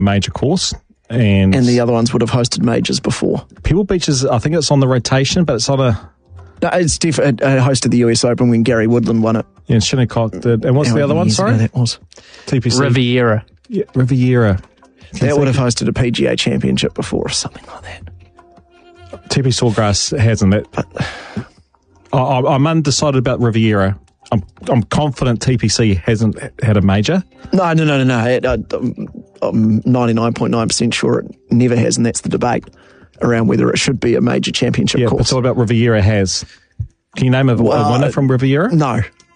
major course. And the other ones would have hosted majors before. Pebble Beach is, I think it's on the rotation, but it's on a... No, it hosted the US Open when Gary Woodland won it. Yeah, and Shinnecock did. And what's the other one, sorry? That was TPC? Riviera. Yeah, Riviera. That would have hosted a PGA championship before or something like that. TP Sawgrass hasn't it. I'm undecided about Riviera. I'm confident TPC hasn't had a major. No. I'm 99.9% sure it never has, and that's the debate around whether it should be a major championship course. But what about Riviera has? Can you name a winner from Riviera? No.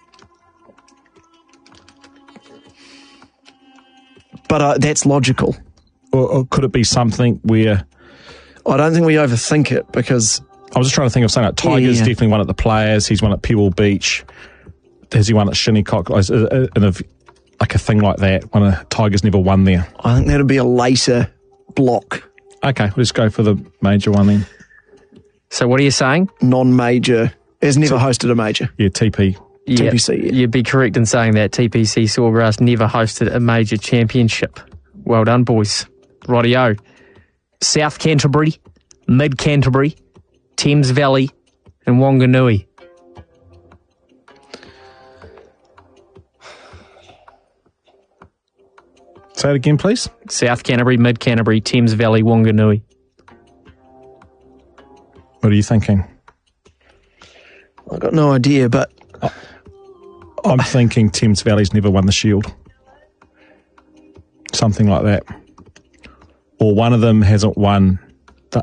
But that's logical. Or could it be something where... I don't think we overthink it because... I was just trying to think of something like Tiger's definitely won at the Players. He's won at Pebble Beach. Has he won at Shinnecock? Like a thing like that. Tiger's never won there. I think that would be a later block. Okay, let's go for the major one then. So what are you saying? Non-major. Has never hosted a major. Yeah, TPC. Yeah. You'd be correct in saying that TPC Sawgrass never hosted a major championship. Well done, boys. Rightio. South Canterbury, Mid Canterbury, Thames Valley, and Wanganui. Say it again, please. South Canterbury, Mid Canterbury, Thames Valley, Wanganui. What are you thinking? I've got no idea, but... I'm thinking Thames Valley's never won the Shield. Something like that. Or one of them hasn't won the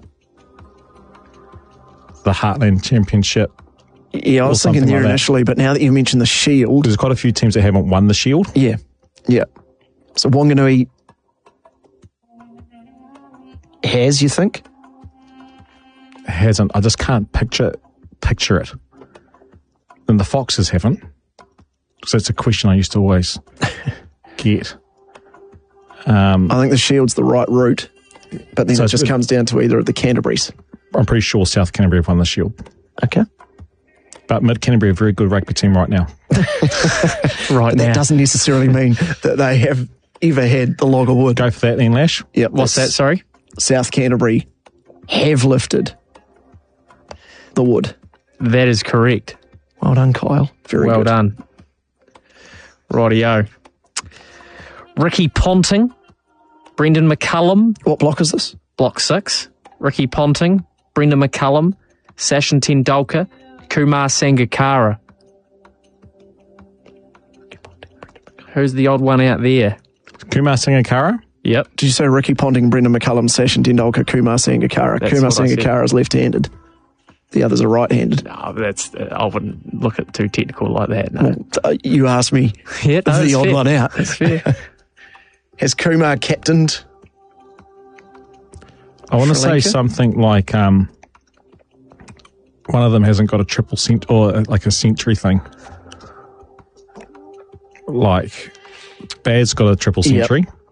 Heartland Championship. Yeah, I was thinking there initially, but now that you mention the Shield... There's quite a few teams that haven't won the Shield. Yeah. So Wanganui has, you think? Hasn't. I just can't picture it. And the Foxes haven't. So it's a question I used to always get. I think the Shield's the right route, but then it just comes down to either of the Canterburys. I'm pretty sure South Canterbury have won the Shield. Okay. But Mid Canterbury are a very good rugby team right now. That doesn't necessarily mean that they have ever had the log of wood. Go for that then, Lash. Yep. What's that, sorry? South Canterbury have lifted the wood. That is correct. Well done, Kyle. Very well good. Well done. Rightio. Ricky Ponting, Brendan McCullum. What block is this? Block 6. Ricky Ponting, Brendan McCullum, Sachin Tendulkar, Kumar Sangakkara. Who's the odd one out there? Kumar Sangakkara? Yep. Did you say Ricky Ponting, Brendan McCullum, Sachin Tendulkar, Kumar Sangakkara? Kumar Sangakkara is left-handed. The others are right-handed. No, I wouldn't look at too technical like that. No. Well, you asked me the odd one out. That's fair. Has Kumar captained? I want to say something like one of them hasn't got a triple cent or like a century thing. Like Bad's got a triple century. Yep.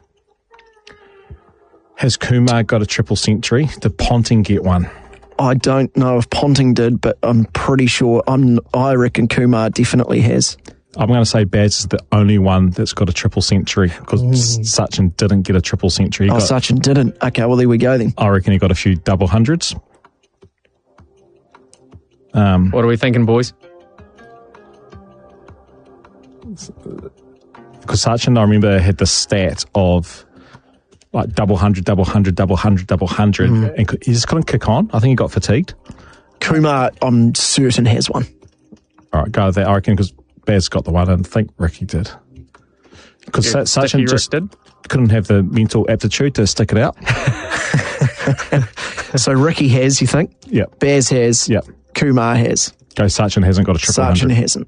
Has Kumar got a triple century? Did Ponting get one? I don't know if Ponting did, but I'm pretty sure. I reckon Kumar definitely has. I'm going to say Bads is the only one that's got a triple century because Sachin didn't get a triple century. Sachin didn't. Okay, well, there we go then. I reckon he got a few double hundreds. What are we thinking, boys? Because Sachin, I remember, had the stat of like double hundred, and he just couldn't kick on. I think he got fatigued. Kumar, I'm certain, has one. All right, go with that. I reckon because Baz got the one, and I think Ricky did. Because Sachin just couldn't have the mental aptitude to stick it out. So Ricky has, you think? Yeah. Baz has. Yeah. Kumar has. Go Sachin hasn't got a triple hundred. Sachin hasn't.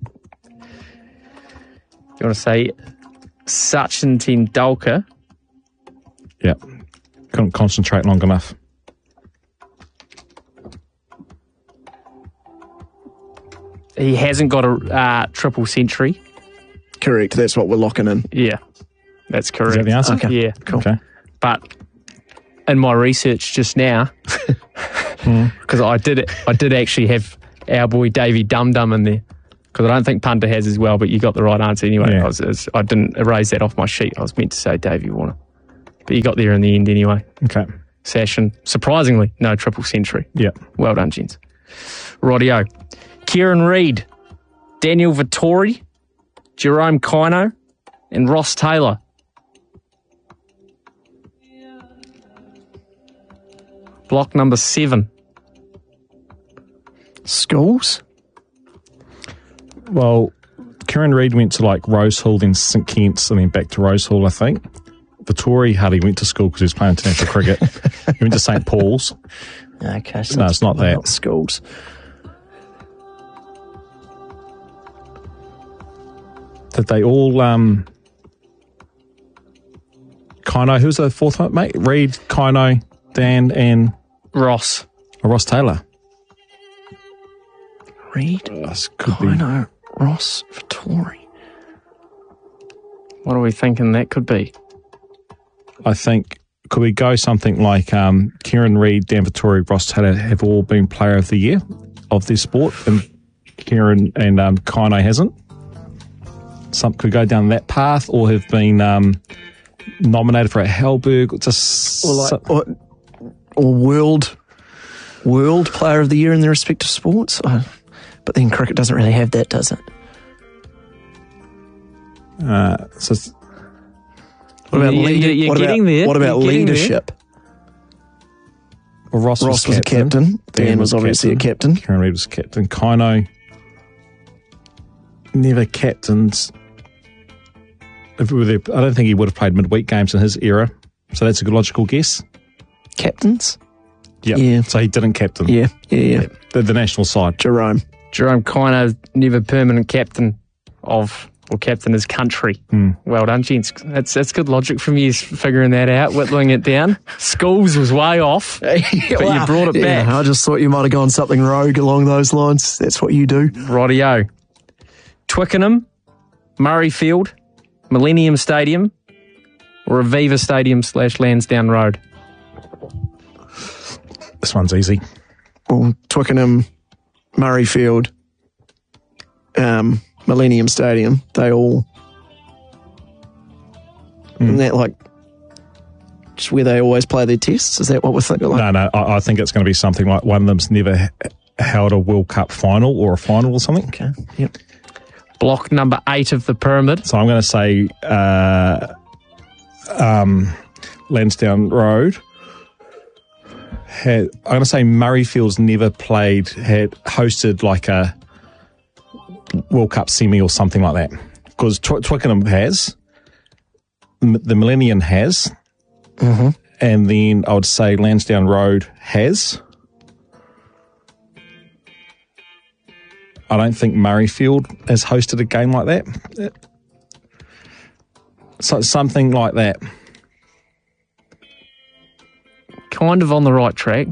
You want to say Sachin Tendulkar? Yeah. Couldn't concentrate long enough. He hasn't got a triple century. Correct. That's what we're locking in. Yeah, that's correct. Is that the answer? Okay. Yeah. Cool. Okay. But in my research just now, because I did actually have our boy Davey Dum Dum in there, because I don't think Punter has as well, but you got the right answer anyway. Yeah. I didn't erase that off my sheet. I was meant to say Davey Warner. But you got there in the end anyway. Okay. Sashin, surprisingly, no triple century. Yeah. Well done, gents. Rightio. Kieran Reid, Daniel Vittori, Jerome Kino, and Ross Taylor. Block number 7. Schools? Well, Kieran Reid went to like Rose Hall, then St Kitts, and then back to Rose Hall, I think. Vittori hardly went to school because he was playing international cricket. He went to St Paul's. Okay. So No, it's not that. Not schools. Did they all, Kino, who's the fourth one, mate? Reid, Kino, Dan, and Ross. Ross Taylor. Reid, This could be. Kino, Ross, Vittori. What are we thinking that could be? I think, could we go something like Kieran Reid, Dan Vittori, Ross Taylor have all been Player of the Year of their sport, and Kieran and Kino hasn't? Some could go down that path, or have been nominated for a Hellberg. Just Or world player of the year in their respective sports. But then cricket doesn't really have that, does it? so What about You're getting there. What about You're getting leadership? well, Ross was a captain. Dan was obviously a captain. Kieran Reid was captain. Kino never captains. I don't think he would have played midweek games in his era, so that's a good logical guess. Captains? Yep. Yeah. So he didn't captain. Yeah. The national side. Jerome Kino, never permanent captain of, or captain his country. Well done, gents. That's good logic from you figuring that out, whittling it down. Schools was way off, but you brought it back. I just thought you might have gone something rogue along those lines. That's what you do. Rightio. Twickenham, Murrayfield, Millennium Stadium, or Aviva Stadium / Lansdowne Road? This one's easy. Well, Twickenham, Murrayfield, Millennium Stadium, they all... Isn't that like just where they always play their tests? Is that what we're thinking? Like? No, I think it's going to be something like one of them's never held a World Cup final or a final or something. Okay, yep. Block number 8 of the pyramid. So I'm going to say Lansdowne Road. I'm going to say Murrayfield's never hosted like a World Cup semi or something like that. Because Twickenham has, the Millennium has, and then I would say Lansdowne Road has. I don't think Murrayfield has hosted a game like that. So something like that. Kind of on the right track.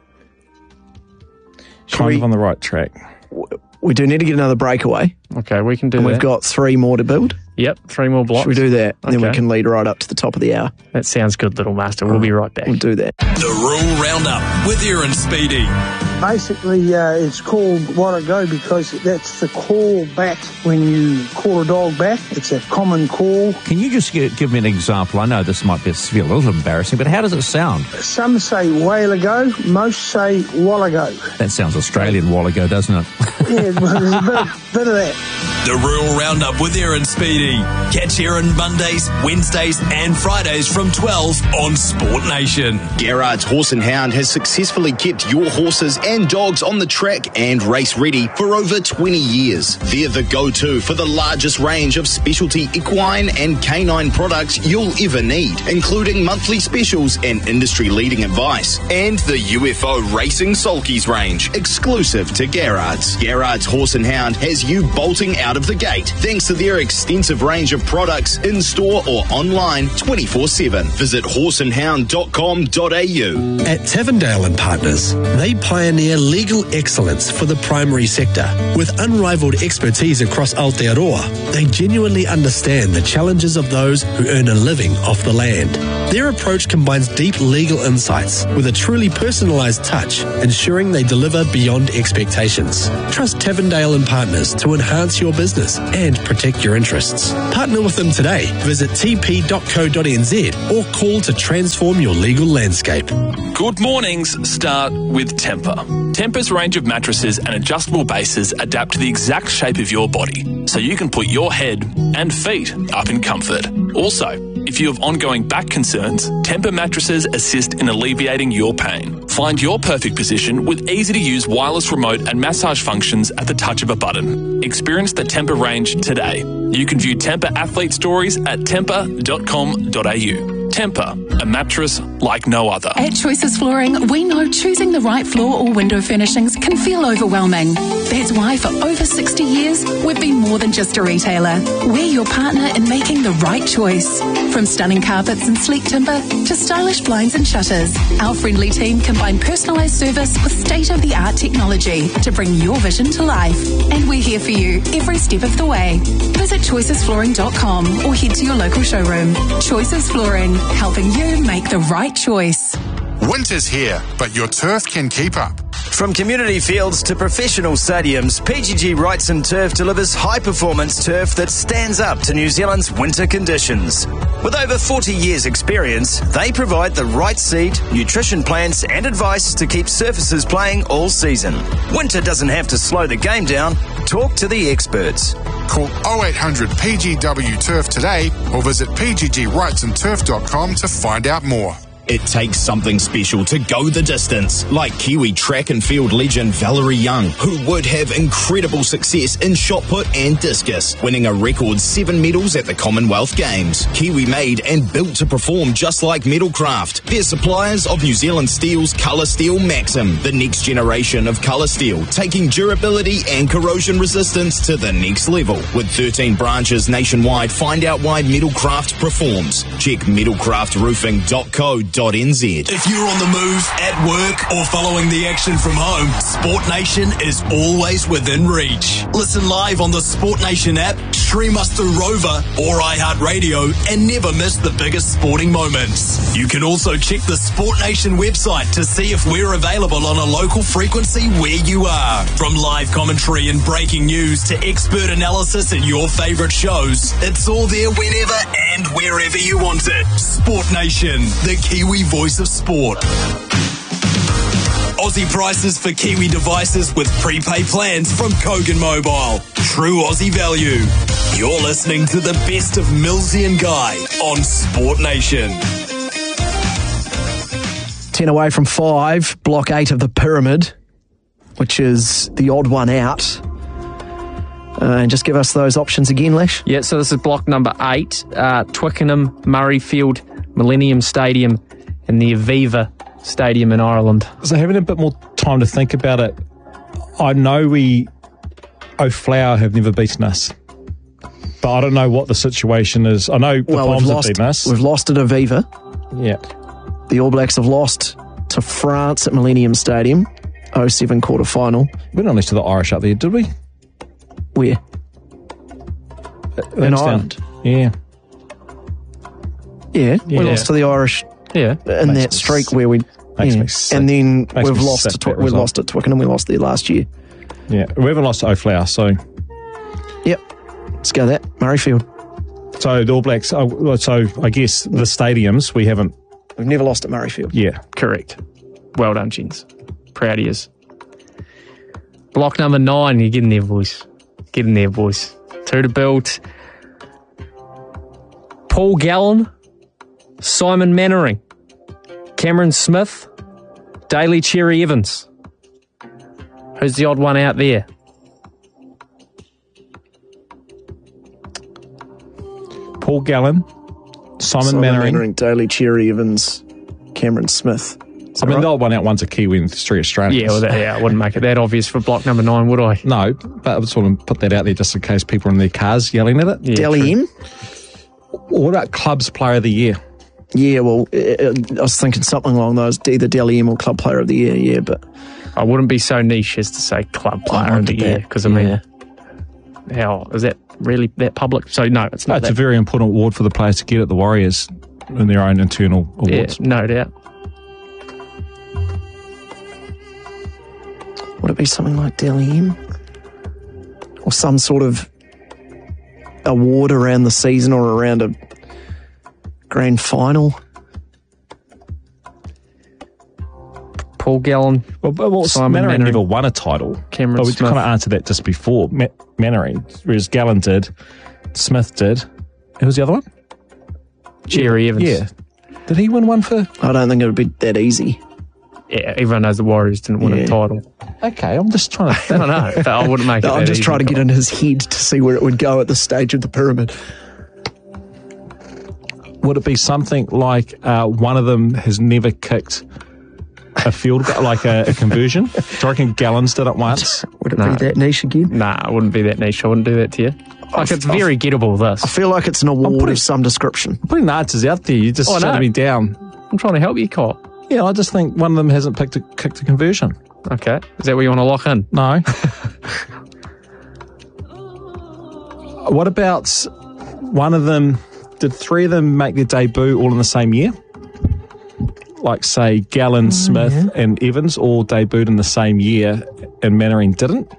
Kind of on the right track. We do need to get another breakaway. Okay, we can do And that. we've got 3 more to build. Yep, 3 more blocks. Should we do that? And then we Okay. can lead right up to the top of the hour. That sounds good, little master. We'll be right back. We'll do that. The Rural Roundup with Aaron Speedy. Basically, it's called What a Go because that's the call back when you call a dog back. It's a common call. Can you just give me an example? I know this might feel a little embarrassing, but how does it sound? Some say whale ago, most say while ago. That sounds Australian while ago, doesn't it? Yeah, well, there's a bit of that. The Rural Roundup with Aaron Speedy. Catch Aaron Mondays, Wednesdays and Fridays from 12 on Sport Nation. Gerard's Horse and Hound has successfully kept your horses and dogs on the track and race ready for over 20 years. They're the go-to for the largest range of specialty equine and canine products you'll ever need, including monthly specials and industry-leading advice. And the UFO Racing Sulkies range, exclusive to Gerard's. Gerard's Horse and Hound has you bolting out of the gate thanks to their extensive range of products in-store or online 24/7. Visit horseandhound.com.au. At Tavendale and Partners, they pioneer legal excellence for the primary sector. With unrivaled expertise across Aotearoa, they genuinely understand the challenges of those who earn a living off the land. Their approach combines deep legal insights with a truly personalised touch, ensuring they deliver beyond expectations. Trust Tavendale and Partners to enhance your business and protect your interests. Experts. Partner with them today. Visit tp.co.nz or call to transform your legal landscape. Good mornings start with Tempur. Tempur's range of mattresses and adjustable bases adapt to the exact shape of your body, so you can put your head and feet up in comfort. Also, if you have ongoing back concerns, Tempur mattresses assist in alleviating your pain. Find your perfect position with easy-to-use wireless remote and massage functions at the touch of a button. Experience the Tempur range today. You can view Tempur athlete stories at tempur.com.au. Tempur, a mattress like no other. At Choices Flooring, we know choosing the right floor or window furnishings can feel overwhelming. That's why for over 60 years, we've been more than just a retailer. We're your partner in making the right choice. From stunning carpets and sleek timber to stylish blinds and shutters, our friendly team combine personalised service with state-of-the-art technology to bring your vision to life. And we're here for you every step of the way. Visit choicesflooring.com or head to your local showroom. Choices Flooring, helping you make the right choice. Winter's here, but your turf can keep up. From community fields to professional stadiums, PGG Wrightson Turf delivers high-performance turf that stands up to New Zealand's winter conditions. With over 40 years' experience, they provide the right seed, nutrition plans and advice to keep surfaces playing all season. Winter doesn't have to slow the game down. Talk to the experts. Call 0800 PGW Turf today or visit pggwrightsonturf.com to find out more. It takes something special to go the distance, like Kiwi track and field legend Valerie Young, who would have incredible success in shot put and discus, winning a record 7 medals at the Commonwealth Games. Kiwi made and built to perform just like Metalcraft. They're suppliers of New Zealand Steel's Colour Steel Maxim, the next generation of colour steel, taking durability and corrosion resistance to the next level. With 13 branches nationwide, find out why Metalcraft performs. Check metalcraftroofing.co.nz. If you're on the move, at work, or following the action from home, Sport Nation is always within reach. Listen live on the Sport Nation app, stream us through Rover or iHeartRadio, and never miss the biggest sporting moments. You can also check the Sport Nation website to see if we're available on a local frequency where you are. From live commentary and breaking news to expert analysis and your favourite shows, it's all there whenever and wherever you want it. Sport Nation, the Kiwi voice of sport. Aussie prices for Kiwi devices with prepaid plans from Kogan Mobile. True Aussie value. You're listening to the best of Millsy and Guy on Sport Nation. 10 away from 5, block 8 of the pyramid, which is the odd one out. And just give us those options again, Lesh. Yeah, so this is block number 8, Twickenham, Murrayfield, Millennium Stadium and the Aviva Stadium in Ireland. So having a bit more time to think about it, I know O'Flower have never beaten us, but I don't know what the situation is. I know the Bombs have beaten us. We've lost at Aviva. Yeah. The All Blacks have lost to France at Millennium Stadium, 07 quarter-final. We didn't lose to the Irish up there, did we? Where? In Ireland. Yeah. Yeah, we lost to the Irish. Yeah, in that streak where we, and then we've lost at Twickenham. We lost there last year. Yeah, we haven't lost to O'Flower, so yep, let's go that Murrayfield. So the All Blacks. So I guess the stadiums we haven't. We've never lost at Murrayfield. Yeah, correct. Well done, gents. Proud of yous. Block number 9. You're getting there, boys. Getting there, boys. 2 to build. Paul Gallen, Simon Mannering, Cameron Smith, Daly Cherry Evans. Who's the odd one out there? Paul Gallen, Simon Mannering, Daly Cherry Evans, Cameron Smith. I mean, the odd one out one's a Kiwi and 3 Australians. Yeah, I wouldn't make it that obvious for block number 9, would I? No, but I just want to put that out there just in case people are in their cars yelling at it. Yeah, Dally M? What about Club's Player of the Year? Yeah, well, I was thinking something along those, either Dally M or Club Player of the Year, yeah, but... I wouldn't be so niche as to say Club Player of the Year, because, I mean, how, is that really that public? So, no, it's not. It's a very important award for the players to get at the Warriors in their own internal awards. Yeah, no doubt. Would it be something like Dally M? Or some sort of award around the season or around a grand final? Paul Gallen. Well, Simon Mannering Mannering never won a title. Cameron but we Smith. kind of answered that just before. Mannering, whereas Gallen did, Smith did. Who's the other one? Jerry Evans. Yeah. Did he win one for? I don't think it would be that easy. Yeah, everyone knows the Warriors didn't win a title. Okay, I'm just trying to. I don't know, but I wouldn't make it. I'm just trying to get in his head to see where it would go at this stage of the pyramid. Would it be something like one of them has never kicked a field goal, like a conversion? Do you reckon Gallons did it once? Would it be that niche again? Nah, it wouldn't be that niche. I wouldn't do that to you. Like, it's very gettable, this. I feel like it's an award of some description. I'm putting the answers out there. You just shut me down. I'm trying to help you, Kyle. Yeah, I just think one of them hasn't kicked a conversion. Okay. Is that what you want to lock in? No. What about one of them? Did three of them make their debut all in the same year? Like, say, Gallen, Smith, and Evans all debuted in the same year, and Mannering didn't?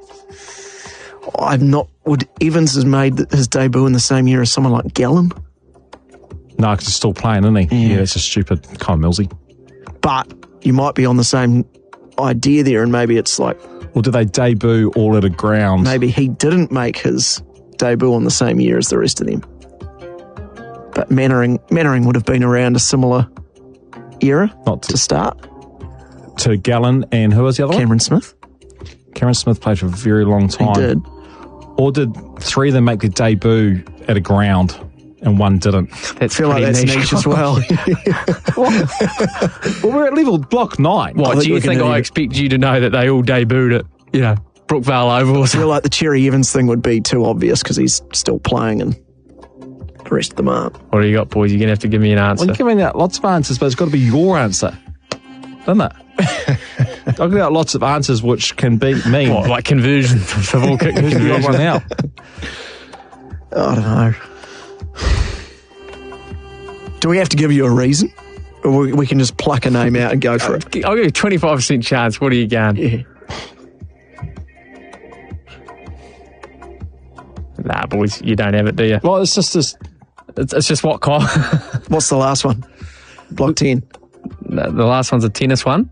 Would Evans has made his debut in the same year as someone like Gallen? No, because he's still playing, isn't he? Yeah, it's just stupid. Kind of millsy. But you might be on the same idea there, and maybe it's like... Or do they debut all at a ground? Maybe he didn't make his debut on the same year as the rest of them. But Mannering would have been around a similar era to start. To Gallen and who was the other Cameron Smith. Cameron Smith played for a very long time. He did. Or did three of them make their debut at a ground and one didn't? I feel like that's niche as well. Well, we're at level block 9. What, do you think I expect you to know that they all debuted at, Brookvale Oval? I feel like the Cherry Evans thing would be too obvious because he's still playing and the rest of them aren't. What do you got, boys? You're going to have to give me an answer. Well, you're giving out lots of answers, but it's got to be your answer, doesn't it? I've got lots of answers which can beat me. What, like conversion for ball kick conversion? Got one out. I don't know. Do we have to give you a reason? Or we can just pluck a name out and go for it? I'll give you a 25% chance. What are you going? Yeah. Nah, boys, you don't have it, do you? Well, it's just this. It's just what, Kyle? What's the last one? Block 10. The last one's a tennis one.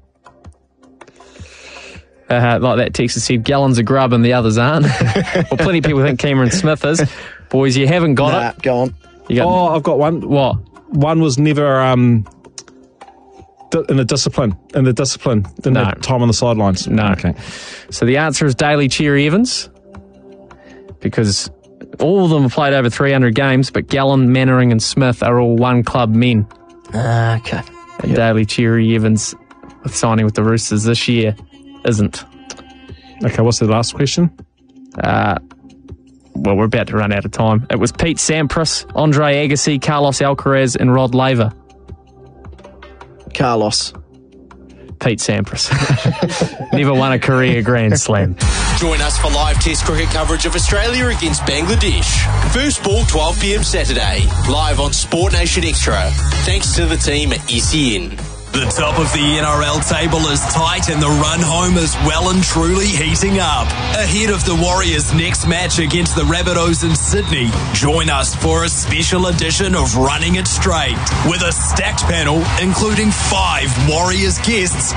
Like that text that said, Gallen's a grub and the others aren't. Well, plenty of people think Cameron Smith is. Boys, you haven't got it. Go on. I've got one. What? One was never in the discipline. Didn't have time on the sidelines. No. Okay. So the answer is Daly Cherry Evans, because all of them have played over 300 games, but Gallen, Mannering and Smith are all one club men. Okay. And Daly Cherry Evans, with signing with the Roosters this year, isn't. Okay, what's the last question? Well, we're about to run out of time. It was Pete Sampras, Andre Agassi, Carlos Alcaraz and Rod Laver. Carlos. Pete Sampras. Never won a career Grand Slam. Join us for live Test cricket coverage of Australia against Bangladesh. First ball 12 p.m. Saturday, live on Sport Nation Extra. Thanks to the team at SEN. The top of the NRL table is tight and the run home is well and truly heating up. Ahead of the Warriors' next match against the Rabbitohs in Sydney, join us for a special edition of Running It Straight with a stacked panel including 5 Warriors guests